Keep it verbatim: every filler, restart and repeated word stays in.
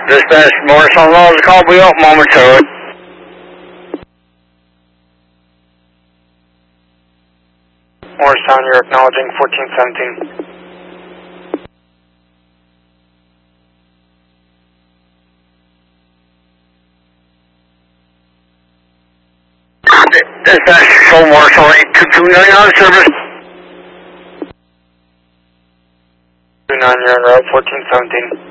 Dispatch Morristown Laws call be up momentarily. Morristown, you're acknowledging fourteen seventeen. Dispatch Control Morristown eight two two nine on service. two nine, you're on route fourteen seventeen.